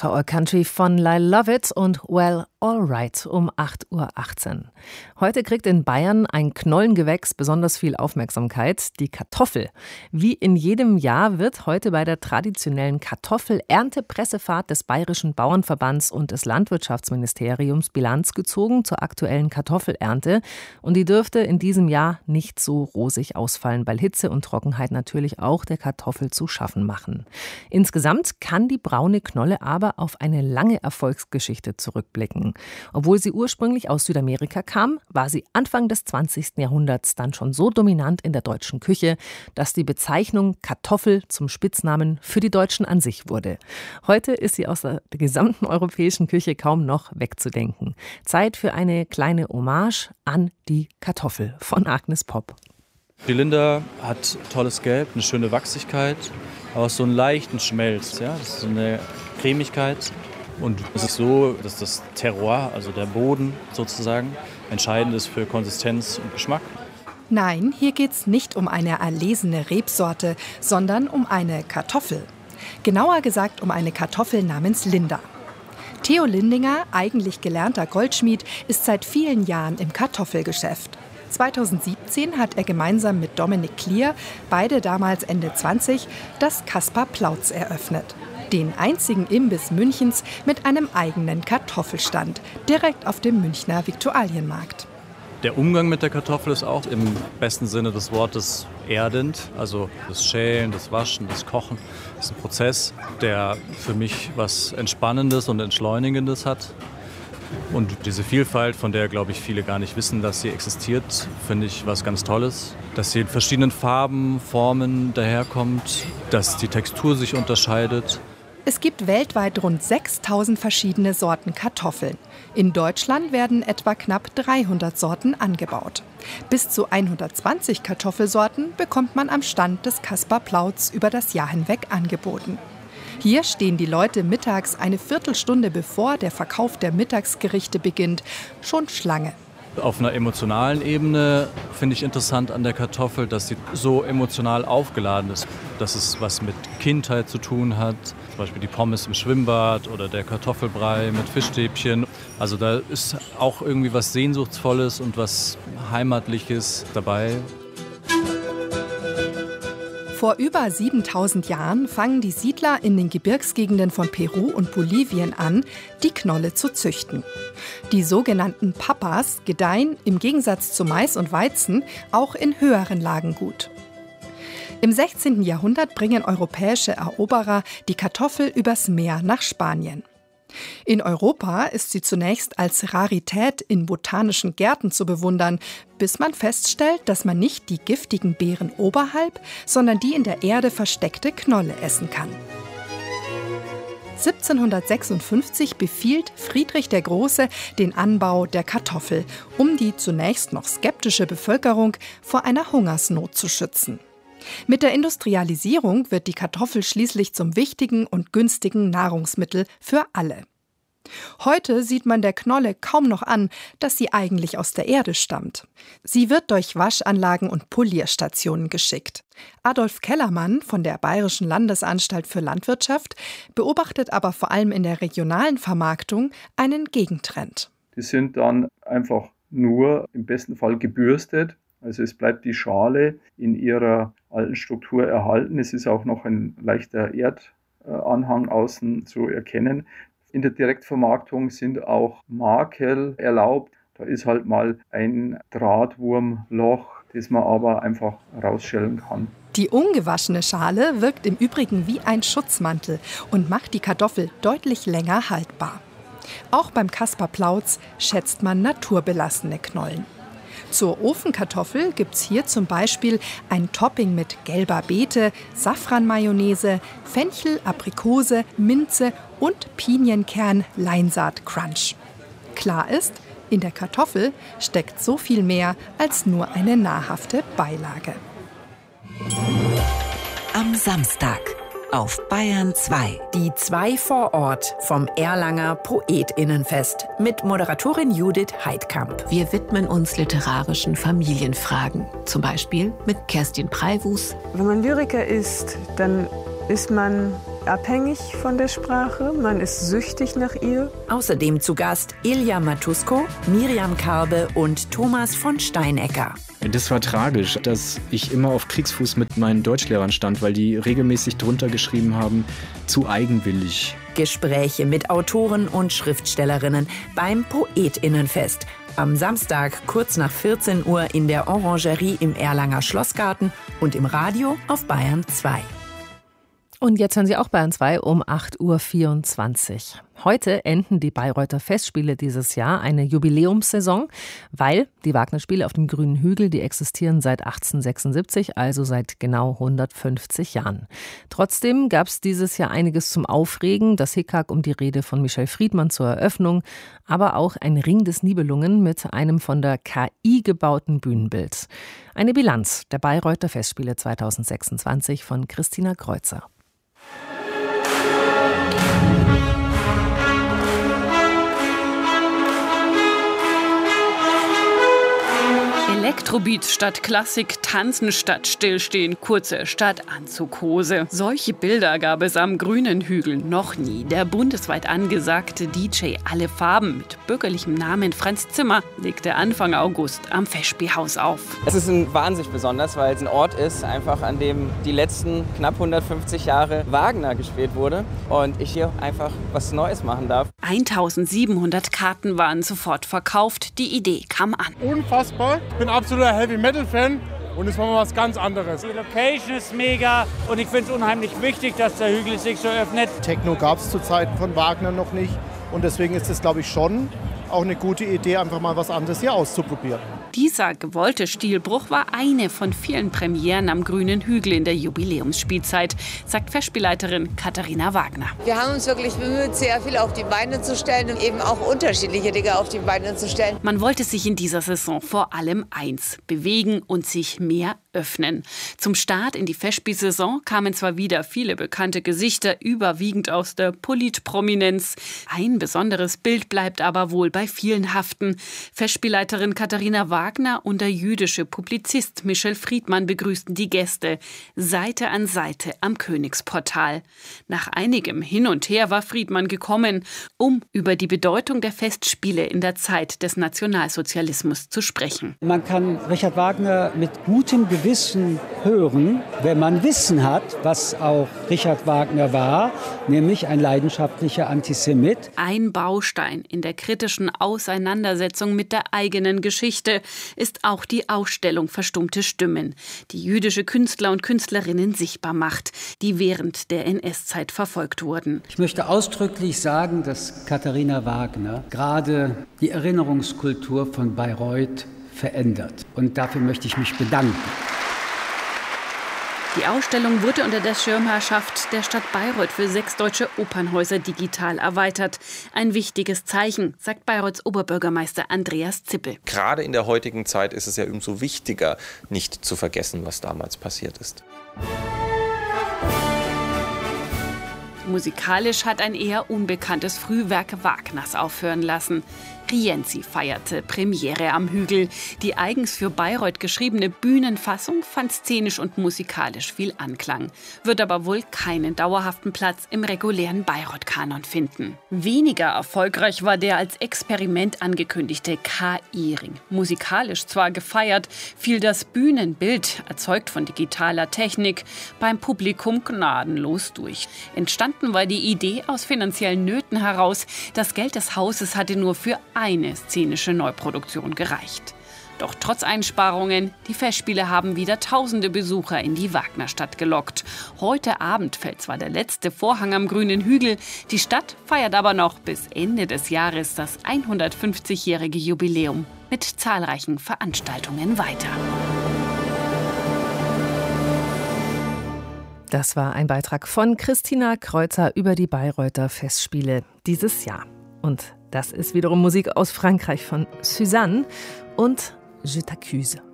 for Country von Lyle Lovett und Well, Alright um 8:18 Uhr. Heute kriegt in Bayern ein Knollengewächs besonders viel Aufmerksamkeit, die Kartoffel. Wie in jedem Jahr wird heute bei der traditionellen Kartoffelerntepressefahrt des Bayerischen Bauernverbands und des Landwirtschaftsministeriums Bilanz gezogen zur aktuellen Kartoffelernte. Und die dürfte in diesem Jahr nicht so rosig ausfallen, weil Hitze und Trockenheit natürlich auch der Kartoffel zu schaffen machen. Insgesamt kann die braune Knolle aber auf eine lange Erfolgsgeschichte zurückblicken. Obwohl sie ursprünglich aus Südamerika kam, war sie Anfang des 20. Jahrhunderts dann schon so dominant in der deutschen Küche, dass die Bezeichnung Kartoffel zum Spitznamen für die Deutschen an sich wurde. Heute ist sie aus der gesamten europäischen Küche kaum noch wegzudenken. Zeit für eine kleine Hommage an die Kartoffel von Agnes Popp. Die Linda hat tolles Gelb, eine schöne Wachsigkeit, auch so einen leichten Schmelz. Ja? Das ist so eine Cremigkeit. Und es ist so, dass das Terroir, also der Boden sozusagen, entscheidend ist für Konsistenz und Geschmack. Nein, hier geht's nicht um eine erlesene Rebsorte, sondern um eine Kartoffel. Genauer gesagt um eine Kartoffel namens Linda. Theo Lindinger, eigentlich gelernter Goldschmied, ist seit vielen Jahren im Kartoffelgeschäft. 2017 hat er gemeinsam mit Dominik Klier, beide damals Ende 20, das Kaspar Plautz eröffnet. Den einzigen Imbiss Münchens mit einem eigenen Kartoffelstand, direkt auf dem Münchner Viktualienmarkt. Der Umgang mit der Kartoffel ist auch im besten Sinne des Wortes erdend. Also das Schälen, das Waschen, das Kochen ist ein Prozess, der für mich was Entspannendes und Entschleunigendes hat. Und diese Vielfalt, von der, glaube ich, viele gar nicht wissen, dass sie existiert, finde ich was ganz Tolles. Dass sie in verschiedenen Farben, Formen daherkommt, dass die Textur sich unterscheidet. Es gibt weltweit rund 6.000 verschiedene Sorten Kartoffeln. In Deutschland werden etwa knapp 300 Sorten angebaut. Bis zu 120 Kartoffelsorten bekommt man am Stand des Kaspar Plautz über das Jahr hinweg angeboten. Hier stehen die Leute mittags eine Viertelstunde bevor der Verkauf der Mittagsgerichte beginnt, schon Schlange. Auf einer emotionalen Ebene finde ich interessant an der Kartoffel, dass sie so emotional aufgeladen ist. Dass es was mit Kindheit zu tun hat, zum Beispiel die Pommes im Schwimmbad oder der Kartoffelbrei mit Fischstäbchen. Also da ist auch irgendwie was Sehnsuchtsvolles und was Heimatliches dabei. Vor über 7000 Jahren fangen die Siedler in den Gebirgsgegenden von Peru und Bolivien an, die Knolle zu züchten. Die sogenannten Papas gedeihen im Gegensatz zu Mais und Weizen auch in höheren Lagen gut. Im 16. Jahrhundert bringen europäische Eroberer die Kartoffel übers Meer nach Spanien. In Europa ist sie zunächst als Rarität in botanischen Gärten zu bewundern, bis man feststellt, dass man nicht die giftigen Beeren oberhalb, sondern die in der Erde versteckte Knolle essen kann. 1756 befiehlt Friedrich der Große den Anbau der Kartoffel, um die zunächst noch skeptische Bevölkerung vor einer Hungersnot zu schützen. Mit der Industrialisierung wird die Kartoffel schließlich zum wichtigen und günstigen Nahrungsmittel für alle. Heute sieht man der Knolle kaum noch an, dass sie eigentlich aus der Erde stammt. Sie wird durch Waschanlagen und Polierstationen geschickt. Adolf Kellermann von der Bayerischen Landesanstalt für Landwirtschaft beobachtet aber vor allem in der regionalen Vermarktung einen Gegentrend. Die sind dann einfach nur im besten Fall gebürstet. Also es bleibt die Schale in ihrer alten Struktur erhalten. Es ist auch noch ein leichter Erdanhang außen zu erkennen. In der Direktvermarktung sind auch Makel erlaubt. Da ist halt mal ein Drahtwurmloch, das man aber einfach rausschälen kann. Die ungewaschene Schale wirkt im Übrigen wie ein Schutzmantel und macht die Kartoffel deutlich länger haltbar. Auch beim Kaspar Plautz schätzt man naturbelassene Knollen. Zur Ofenkartoffel gibt's hier zum Beispiel ein Topping mit gelber Beete, Safranmayonnaise, Fenchel, Aprikose, Minze und Pinienkern-Leinsaat-Crunch. Klar ist, in der Kartoffel steckt so viel mehr als nur eine nahrhafte Beilage. Am Samstag auf Bayern 2. Die 2 vor Ort vom Erlanger PoetInnenfest mit Moderatorin Judith Heidkamp. Wir widmen uns literarischen Familienfragen, zum Beispiel mit Kerstin Preiwus. Wenn man Lyriker ist, dann ist man abhängig von der Sprache, man ist süchtig nach ihr. Außerdem zu Gast Ilja Matusko, Miriam Karbe und Thomas von Steinecker. Das war tragisch, dass ich immer auf Kriegsfuß mit meinen Deutschlehrern stand, weil die regelmäßig drunter geschrieben haben, zu eigenwillig. Gespräche mit Autoren und Schriftstellerinnen beim PoetInnenfest. Am Samstag kurz nach 14 Uhr in der Orangerie im Erlanger Schlossgarten und im Radio auf Bayern 2. Und jetzt hören Sie auch Bayern 2 um 8.24 Uhr. Heute enden die Bayreuther Festspiele dieses Jahr, eine Jubiläumssaison, weil die Wagner-Spiele auf dem Grünen Hügel, die existieren seit 1876, also seit genau 150 Jahren. Trotzdem gab es dieses Jahr einiges zum Aufregen, das Hickhack um die Rede von Michel Friedmann zur Eröffnung, aber auch ein Ring des Nibelungen mit einem von der KI gebauten Bühnenbild. Eine Bilanz der Bayreuther Festspiele 2026 von Christina Kreuzer. Elektrobeat statt Klassik, Tanzen statt Stillstehen, kurze statt Anzughose. Solche Bilder gab es am Grünen Hügel noch nie. Der bundesweit angesagte DJ Alle Farben mit bürgerlichem Namen Franz Zimmer legte Anfang August am Festspielhaus auf. Es ist wahnsinnig besonders, weil es ein Ort ist, einfach an dem die letzten knapp 150 Jahre Wagner gespielt wurde und ich hier einfach was Neues machen darf. 1700 Karten waren sofort verkauft. Die Idee kam an. Unfassbar. Ich bin absoluter Heavy-Metal-Fan und es war mal was ganz anderes. Die Location ist mega und ich finde es unheimlich wichtig, dass der Hügel sich so öffnet. Techno gab es zu Zeiten von Wagner noch nicht und deswegen ist es, glaube ich, schon auch eine gute Idee, einfach mal was anderes hier auszuprobieren. Dieser gewollte Stilbruch war eine von vielen Premieren am Grünen Hügel in der Jubiläumsspielzeit, sagt Festspielleiterin Katharina Wagner. Wir haben uns wirklich bemüht, sehr viel auf die Beine zu stellen und eben auch unterschiedliche Dinge auf die Beine zu stellen. Man wollte sich in dieser Saison vor allem eins: bewegen und sich mehr öffnen. Zum Start in die Festspielsaison kamen zwar wieder viele bekannte Gesichter, überwiegend aus der Politprominenz. Ein besonderes Bild bleibt aber wohl bei vielen haften. Festspielleiterin Katharina Wagner und der jüdische Publizist Michel Friedmann begrüßten die Gäste Seite an Seite am Königsportal. Nach einigem Hin und Her war Friedmann gekommen, um über die Bedeutung der Festspiele in der Zeit des Nationalsozialismus zu sprechen. Man kann Richard Wagner mit gutem Gewissen hören, wenn man Wissen hat, was auch Richard Wagner war, nämlich ein leidenschaftlicher Antisemit. Ein Baustein in der kritischen Auseinandersetzung mit der eigenen Geschichte ist auch die Ausstellung Verstummte Stimmen, die jüdische Künstler und Künstlerinnen sichtbar macht, die während der NS-Zeit verfolgt wurden. Ich möchte ausdrücklich sagen, dass Katharina Wagner gerade die Erinnerungskultur von Bayreuth verändert. Und dafür möchte ich mich bedanken. Die Ausstellung wurde unter der Schirmherrschaft der Stadt Bayreuth für 6 deutsche Opernhäuser digital erweitert. Ein wichtiges Zeichen, sagt Bayreuths Oberbürgermeister Andreas Zippel. Gerade in der heutigen Zeit ist es ja umso wichtiger, nicht zu vergessen, was damals passiert ist. Musikalisch hat ein eher unbekanntes Frühwerk Wagners aufhören lassen. Rienzi feierte Premiere am Hügel. Die eigens für Bayreuth geschriebene Bühnenfassung fand szenisch und musikalisch viel Anklang, wird aber wohl keinen dauerhaften Platz im regulären Bayreuth-Kanon finden. Weniger erfolgreich war der als Experiment angekündigte KI-Ring. Musikalisch zwar gefeiert, fiel das Bühnenbild, erzeugt von digitaler Technik, beim Publikum gnadenlos durch. Entstanden war die Idee aus finanziellen Nöten heraus. Das Geld des Hauses hatte nur für eine szenische Neuproduktion gereicht. Doch trotz Einsparungen, die Festspiele haben wieder tausende Besucher in die Wagnerstadt gelockt. Heute Abend fällt zwar der letzte Vorhang am Grünen Hügel, die Stadt feiert aber noch bis Ende des Jahres das 150-jährige Jubiläum mit zahlreichen Veranstaltungen weiter. Das war ein Beitrag von Christina Kreuzer über die Bayreuther Festspiele dieses Jahr. Und das ist wiederum Musik aus Frankreich von Suzanne und Je t'accuse.